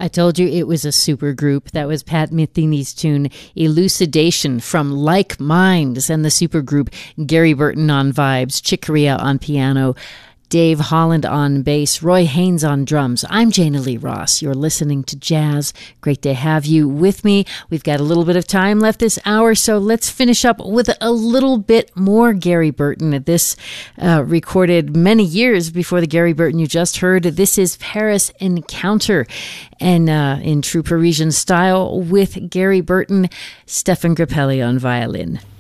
I told you it was a super group. That was Pat Metheny's tune Elucidation from Like Minds, and the super group Gary Burton on vibes, Chick Corea on piano, Dave Holland on bass, Roy Haynes on drums. I'm Jana Lee Ross. You're listening to Jazz. Great to have you with me. We've got a little bit of time left this hour, so let's finish up with a little bit more Gary Burton. This recorded many years before the Gary Burton you just heard. This is Paris Encounter, and in true Parisian style with Gary Burton, Stefan Grappelli on violin.